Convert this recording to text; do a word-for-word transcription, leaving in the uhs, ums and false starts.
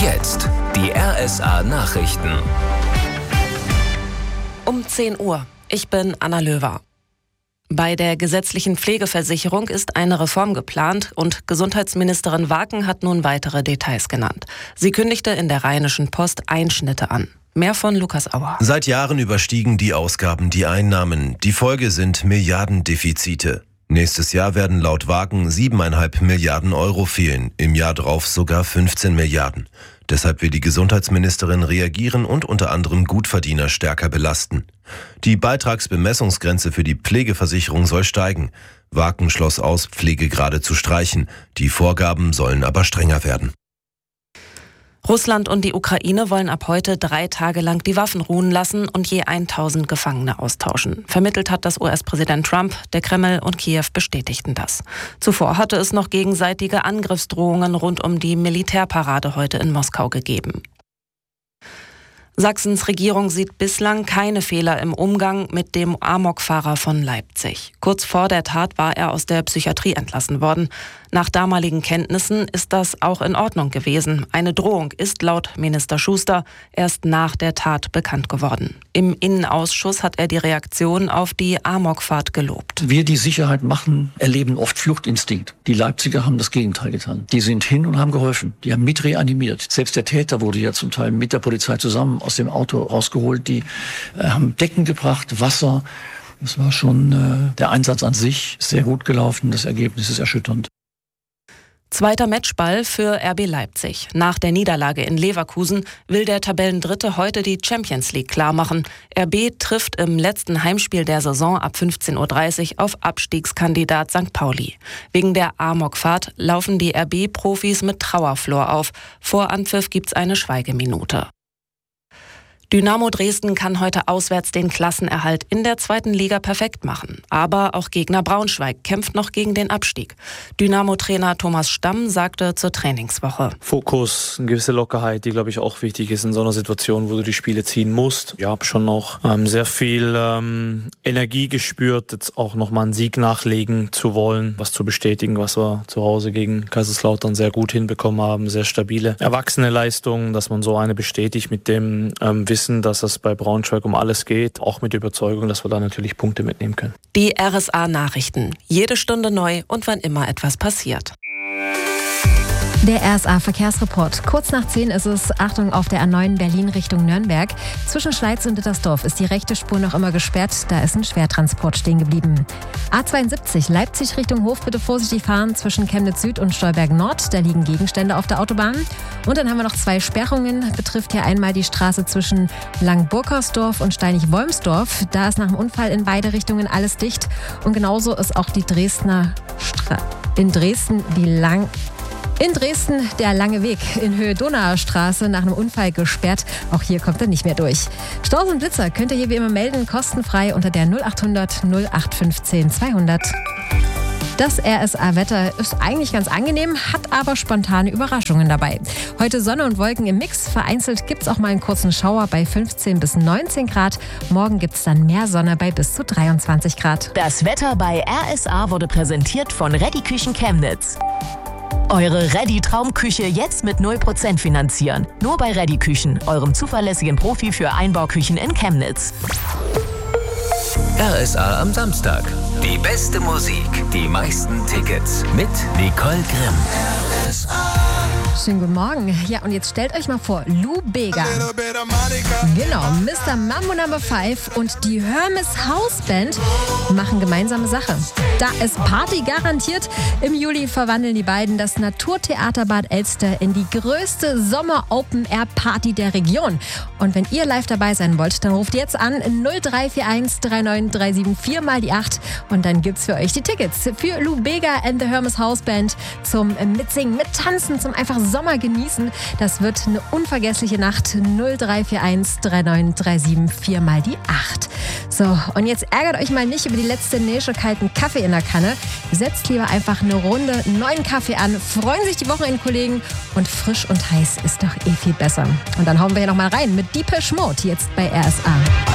Jetzt die R S A-Nachrichten. Um zehn Uhr. Ich bin Anna Löwer. Bei der gesetzlichen Pflegeversicherung ist eine Reform geplant und Gesundheitsministerin Waken hat nun weitere Details genannt. Sie kündigte in der Rheinischen Post Einschnitte an. Mehr von Lukas Auer. Seit Jahren überstiegen die Ausgaben die Einnahmen. Die Folge sind Milliardendefizite. Nächstes Jahr werden laut Waken siebeneinhalb Milliarden Euro fehlen, im Jahr drauf sogar fünfzehn Milliarden. Deshalb will die Gesundheitsministerin reagieren und unter anderem Gutverdiener stärker belasten. Die Beitragsbemessungsgrenze für die Pflegeversicherung soll steigen. Waken schloss aus, Pflegegrade zu streichen. Die Vorgaben sollen aber strenger werden. Russland und die Ukraine wollen ab heute drei Tage lang die Waffen ruhen lassen und je tausend Gefangene austauschen. Vermittelt hat das U S-Präsident Trump, der Kreml und Kiew bestätigten das. Zuvor hatte es noch gegenseitige Angriffsdrohungen rund um die Militärparade heute in Moskau gegeben. Sachsens Regierung sieht bislang keine Fehler im Umgang mit dem Amokfahrer von Leipzig. Kurz vor der Tat war er aus der Psychiatrie entlassen worden. Nach damaligen Kenntnissen ist das auch in Ordnung gewesen. Eine Drohung ist laut Minister Schuster erst nach der Tat bekannt geworden. Im Innenausschuss hat er die Reaktion auf die Amokfahrt gelobt. Wir, die Sicherheit machen, erleben oft Fluchtinstinkt. Die Leipziger haben das Gegenteil getan. Die sind hin und haben geholfen. Die haben mit reanimiert. Selbst der Täter wurde ja zum Teil mit der Polizei zusammen aus dem Auto rausgeholt. Die äh, haben Decken gebracht, Wasser. Das war schon äh, der Einsatz an sich sehr gut gelaufen. Das Ergebnis ist erschütternd. Zweiter Matchball für R B Leipzig. Nach der Niederlage in Leverkusen will der Tabellendritte heute die Champions League klarmachen. R B trifft im letzten Heimspiel der Saison ab fünfzehn Uhr dreißig auf Abstiegskandidat Sankt Pauli. Wegen der Amokfahrt laufen die R B-Profis mit Trauerflor auf. Vor Anpfiff gibt's eine Schweigeminute. Dynamo Dresden kann heute auswärts den Klassenerhalt in der zweiten Liga perfekt machen. Aber auch Gegner Braunschweig kämpft noch gegen den Abstieg. Dynamo-Trainer Thomas Stamm sagte zur Trainingswoche: Fokus, eine gewisse Lockerheit, die, glaube ich, auch wichtig ist in so einer Situation, wo du die Spiele ziehen musst. Ich habe schon noch ähm, sehr viel ähm, Energie gespürt, jetzt auch nochmal einen Sieg nachlegen zu wollen, was zu bestätigen, was wir zu Hause gegen Kaiserslautern sehr gut hinbekommen haben. Sehr stabile, erwachsene Leistungen, dass man so eine bestätigt mit dem ähm, Wissen, dass es bei Braunschweig um alles geht, auch mit der Überzeugung, dass wir da natürlich Punkte mitnehmen können. Die R S A-Nachrichten. Jede Stunde neu und wann immer etwas passiert. Der R S A-Verkehrsreport. Kurz nach zehn ist es. Achtung auf der A neun Berlin Richtung Nürnberg. Zwischen Schleiz und Dittersdorf ist die rechte Spur noch immer gesperrt. Da ist ein Schwertransport stehen geblieben. A zweiundsiebzig Leipzig Richtung Hof, bitte vorsichtig fahren zwischen Chemnitz Süd und Stolberg Nord. Da liegen Gegenstände auf der Autobahn. Und dann haben wir noch zwei Sperrungen. Betrifft hier einmal die Straße zwischen Langburkersdorf und Steinig-Wolmsdorf. Da ist nach dem Unfall in beide Richtungen alles dicht. Und genauso ist auch die Dresdner Stra- in Dresden die Lang... In Dresden der lange Weg in Höhe Donauer Straße nach einem Unfall gesperrt. Auch hier kommt er nicht mehr durch. Staus und Blitzer könnt ihr hier wie immer melden, kostenfrei unter der null achthundert null acht fünfzehn zweihundert. Das R S A-Wetter ist eigentlich ganz angenehm, hat aber spontane Überraschungen dabei. Heute Sonne und Wolken im Mix. Vereinzelt gibt es auch mal einen kurzen Schauer bei fünfzehn bis neunzehn Grad. Morgen gibt es dann mehr Sonne bei bis zu dreiundzwanzig Grad. Das Wetter bei R S A wurde präsentiert von Ready Küchen Chemnitz. Eure Ready-Traumküche jetzt mit null Prozent finanzieren. Nur bei Ready Küchen, eurem zuverlässigen Profi für Einbauküchen in Chemnitz. R S A am Samstag. Die beste Musik, die meisten Tickets mit Nicole Grimm. R S A. Schönen guten Morgen. Ja, und jetzt stellt euch mal vor, Lou Bega. Genau, Mister Mambo Number fünf und die Hermes House Band machen gemeinsame Sache. Da ist Party garantiert. Im Juli verwandeln die beiden das Naturtheater Bad Elster in die größte Sommer-Open-Air-Party der Region. Und wenn ihr live dabei sein wollt, dann ruft jetzt an null drei vier eins drei neun drei sieben vier mal die acht und dann gibt's für euch die Tickets für Lou Bega and the Hermes House Band zum Mitsingen, Mittanzen, zum einfach Sommer genießen. Das wird eine unvergessliche Nacht. null drei vier eins drei neun drei sieben vier mal die acht. So, und jetzt ärgert euch mal nicht über die letzte Näsche kalten Kaffee in der Kanne. Setzt lieber einfach eine Runde neuen Kaffee an. Freuen sich die Wochenendkollegen und frisch und heiß ist doch eh viel besser. Und dann hauen wir hier nochmal rein mit Depeche Mode jetzt bei R S A.